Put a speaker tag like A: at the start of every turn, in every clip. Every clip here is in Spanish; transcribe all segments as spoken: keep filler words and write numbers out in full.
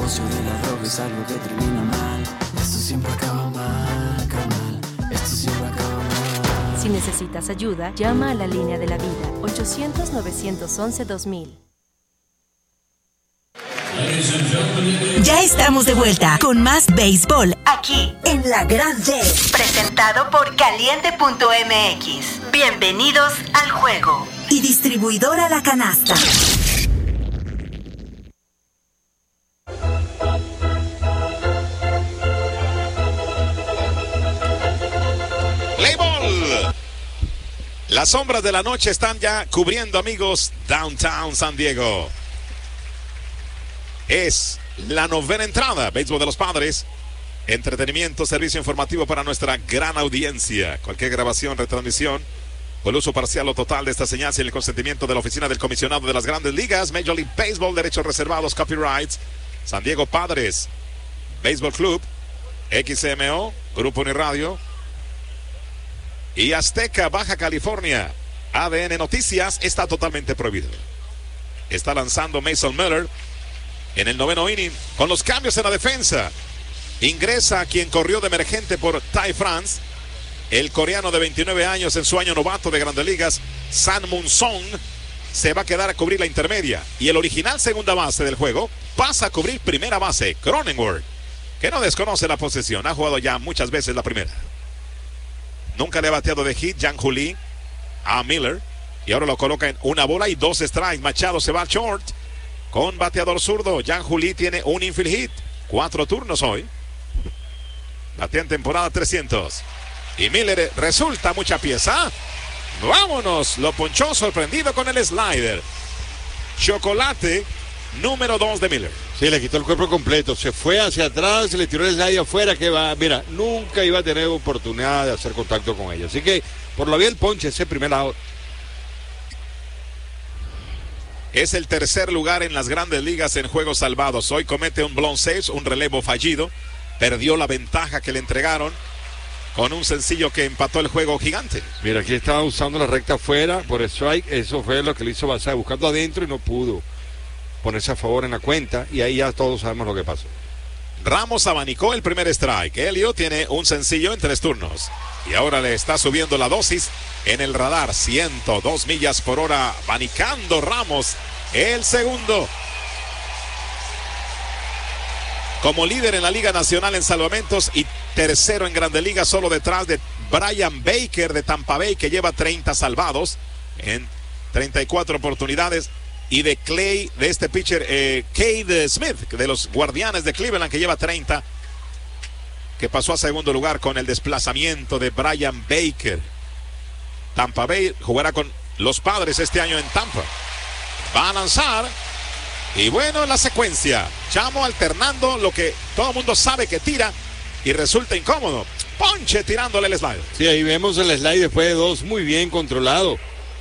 A: negocio de la droga es algo que termina mal. Esto siempre acaba mal, carnal. Esto siempre acaba mal.
B: Si necesitas ayuda, llama a la línea de la vida, ochocientos, novecientos once, dos mil.
C: Ya estamos de vuelta con más béisbol aquí en La Grande. Presentado por Caliente punto M X. Bienvenidos al juego. Y distribuidora La Canasta.
D: Play ball. Las sombras de la noche están ya cubriendo, amigos, Downtown San Diego. Es la novena entrada, béisbol de los Padres. Entretenimiento, servicio informativo para nuestra gran audiencia. Cualquier grabación, retransmisión o el uso parcial o total de esta señal sin el consentimiento de la oficina del comisionado de las Grandes Ligas, Major League Baseball, derechos reservados, copyrights, San Diego Padres Baseball Club, X M O, Grupo Uniradio y Azteca, Baja California. A D N Noticias está totalmente prohibido. Está lanzando Mason Miller en el noveno inning con los cambios en la defensa. Ingresa quien corrió de emergente por Ty France, el coreano de veintinueve años en su año novato de Grandes Ligas. San Moon Song se va a quedar a cubrir la intermedia y el original segunda base del juego pasa a cubrir primera base. Cronenworth, que no desconoce la posesión, ha jugado ya muchas veces la primera. Nunca le ha bateado de hit Jan Juli a Miller y ahora lo coloca en una bola y dos strikes. Machado se va al short con bateador zurdo. Jan Juli tiene un infield hit, cuatro turnos hoy, batea en temporada trescientos y Miller resulta mucha pieza. Vámonos, lo ponchó sorprendido con el slider. Chocolate número dos de Miller.
E: Sí, le quitó el cuerpo completo, se fue hacia atrás, le tiró el slider afuera, que va, mira, nunca iba a tener oportunidad de hacer contacto con ella. Así que por lo bien el ponche, ese primer out.
D: Es el tercer lugar en las Grandes Ligas en juegos salvados. Hoy comete un blown save, un relevo fallido. Perdió la ventaja que le entregaron con un sencillo que empató el juego gigante.
E: Mira, aquí estaba usando la recta afuera por strike. Eso fue lo que le hizo Basabe, buscando adentro y no pudo ponerse a favor en la cuenta. Y ahí ya todos sabemos lo que pasó.
D: Ramos abanicó el primer strike. Elio tiene un sencillo en tres turnos. Y ahora le está subiendo la dosis en el radar. ciento dos millas por hora. Abanicando Ramos el segundo. Como líder en la Liga Nacional en salvamentos y tercero en Grandes Ligas, solo detrás de Brian Baker de Tampa Bay, que lleva treinta salvados en treinta y cuatro oportunidades, y de Clay, de este pitcher eh, Cade Smith de los Guardianes de Cleveland, que lleva treinta, que pasó a segundo lugar con el desplazamiento de Brian Baker. Tampa Bay jugará con los Padres este año en Tampa. Va a lanzar. Y bueno, en la secuencia, Chamo alternando lo que todo el mundo sabe que tira y resulta incómodo. Ponche tirándole el slide.
E: Sí, ahí vemos el slide después de dos, muy bien controlado.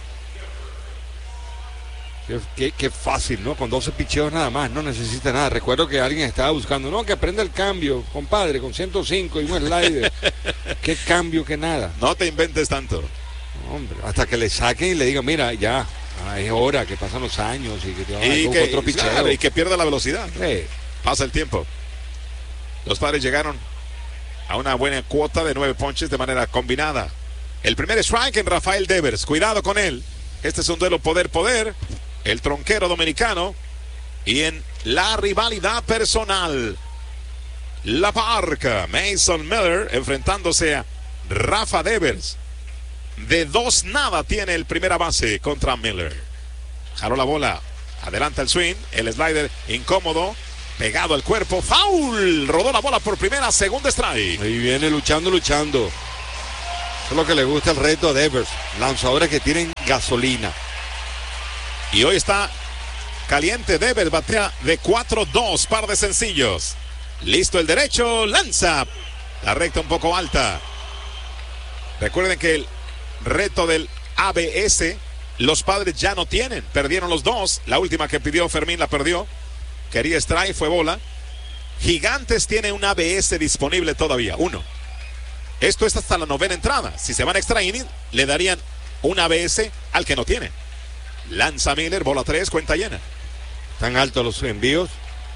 E: Qué, qué, qué fácil, ¿no? Con doce picheos nada más, no necesita nada. Recuerdo que alguien estaba buscando, no, que aprenda el cambio, compadre, con ciento cinco y un slider. Qué cambio, que nada.
D: No te inventes tanto.
E: Hombre, hasta que le saquen y le digan, mira, ya. Ah, es hora, que pasan los años y que te va
D: y
E: a
D: que,
E: otro picheo.
D: Claro, y que pierda la velocidad.
E: Sí.
D: Pasa el tiempo. Los Padres llegaron a una buena cuota de nueve ponches de manera combinada. El primer strike en Rafael Devers. Cuidado con él. Este es un duelo poder-poder. El tronquero dominicano. Y en la rivalidad personal, La Parca, Mason Miller enfrentándose a Rafa Devers. De dos nada tiene el primera base contra Miller. Jaló la bola, adelanta el swing, el slider incómodo, pegado al cuerpo, foul, rodó la bola por primera, segunda strike.
E: Ahí viene luchando, luchando. Eso es lo que le gusta el reto a Devers, lanzadores que tienen gasolina.
D: Y hoy está caliente Devers, batea de cuatro dos, par de sencillos. Listo el derecho, lanza, la recta un poco alta. Recuerden que el reto del A B S, los Padres ya no tienen, perdieron los dos. La última que pidió Fermín la perdió. Quería strike, fue bola. Gigantes tiene un A B S disponible todavía, uno. Esto es hasta la novena entrada. Si se van a extra inning, le darían un A B S al que no tiene. Lanza Miller, bola tres, cuenta llena.
E: Tan altos los envíos.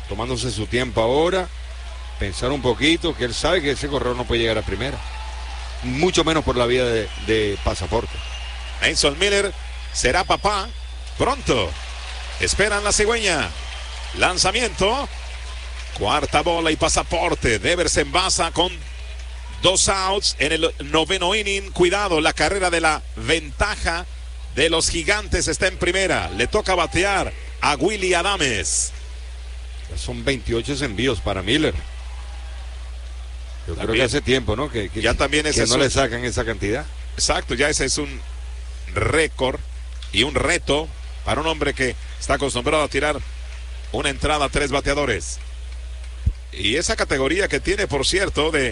E: tomándose su tiempo ahora, pensar un poquito, que él sabe que ese corredor no puede llegar a primera, mucho menos por la vía de, de pasaporte.
D: Mason Miller será papá pronto. Esperan la cigüeña. Lanzamiento. Cuarta bola y pasaporte. Devers envasa con dos outs en el noveno inning. Cuidado, la carrera de la ventaja de los Gigantes está en primera. Le toca batear a Willy Adames.
E: Ya son veintiocho envíos para Miller. Yo también, creo que hace tiempo, ¿no? Que, que
D: ya también
E: que
D: ese
E: no
D: un,
E: le sacan esa cantidad.
D: Exacto, ya ese es un récord y un reto para un hombre que está acostumbrado a tirar una entrada a tres bateadores. Y esa categoría que tiene, por cierto, de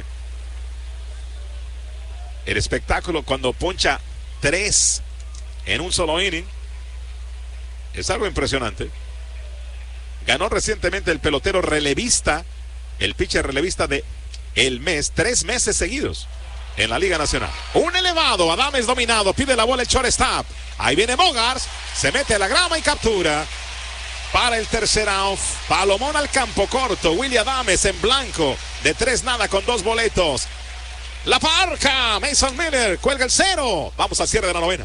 D: el espectáculo cuando poncha tres en un solo inning, es algo impresionante. Ganó recientemente el pelotero relevista, el pitcher relevista de el mes, tres meses seguidos en la Liga Nacional. Un elevado, Adames dominado, pide la bola el shortstop. Ahí viene Bogars, se mete a la grama y captura. Para el tercer out, Palomón al campo corto, Willy Adames en blanco, de tres nada con dos boletos. La parca, Mason Miller, cuelga el cero. Vamos al cierre de la novena.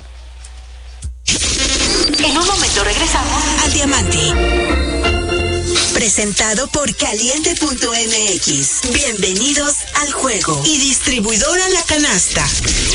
C: En un momento regresamos al Diamante. Presentado por Caliente punto M X. Bienvenidos al juego. Y distribuidora La Canasta.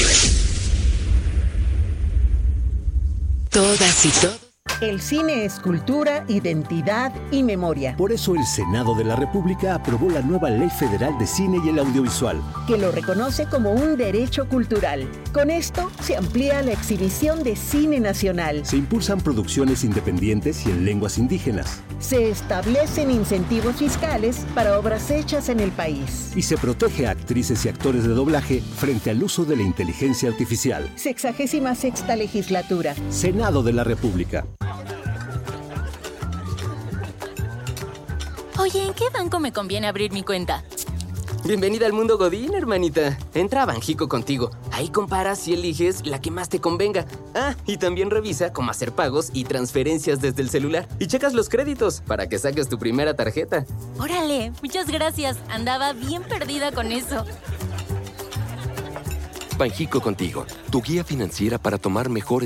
C: Todas y todos.
F: El cine es cultura, identidad y memoria.
G: Por eso el Senado de la República aprobó la nueva Ley Federal de Cine y el Audiovisual,
F: que lo reconoce como un derecho cultural. Con esto se amplía la exhibición de cine nacional.
G: Se impulsan producciones independientes y en lenguas indígenas.
F: Se establecen incentivos fiscales para obras hechas en el país.
G: Y se protege a actrices y actores de doblaje frente al uso de la inteligencia artificial.
F: Sexagésima sexta legislatura.
G: Senado de la República.
H: Oye, ¿en qué banco me conviene abrir mi cuenta?
I: Bienvenida al mundo Godín, hermanita. Entra a Banjico contigo. Ahí comparas y eliges la que más te convenga. Ah, y también revisa cómo hacer pagos y transferencias desde el celular. Y checas los créditos para que saques tu primera tarjeta.
H: Órale, muchas gracias. Andaba bien perdida con eso.
J: Banjico contigo, tu guía financiera para tomar mejores